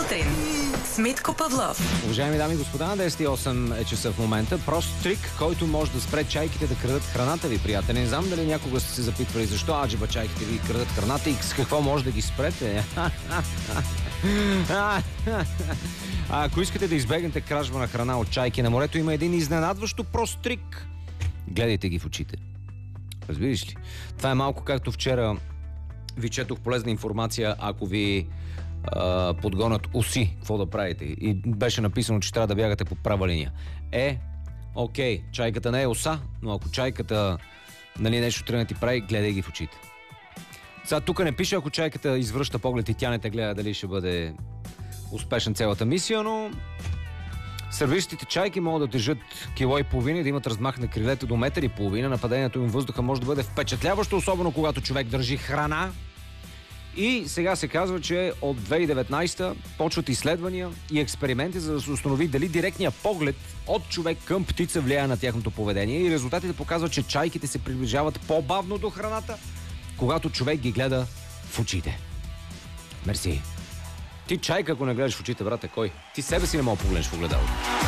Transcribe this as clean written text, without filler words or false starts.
сутрин с Митко Павлов. Уважаеми дами и господа, 10:08 е часа в момента. Прост трик, който може да спре чайките да крадат храната ви, приятели. Не знам дали някога сте се запитвали защо аджиба чайките ви крадат храната и с какво може да ги спрете. Ако искате да избегнете кражба на храна от чайки на морето, има един изненадващо прост трик. Гледайте ги в очите. Разбираш ли? Това е малко както вчера ви четох полезна информация, ако ви подгонят оси, какво да правите? И беше написано, че трябва да бягате по права линия. Окей, чайката не е оса, но ако чайката нещо трябва да ти прави, гледай ги в очите. Сега тук не пише, ако чайката извръща поглед и тя не те гледа, дали ще бъде успешна цялата мисия, но сървиристите чайки могат да тежат кило и половина и да имат размах на крилете до метър и половина. Нападението им въздуха може да бъде впечатляващо, особено когато човек държи храна. И сега се казва, че от 2019 почват изследвания и експерименти, за да се установи дали директният поглед от човек към птица влияе на тяхното поведение. И резултатите показват, че чайките се приближават по-бавно до храната, когато човек ги гледа в очите. Мерси. Ти чайка, ако не гледаш в очите, брате, кой? Ти себе си не мога да погледнеш в огледалото.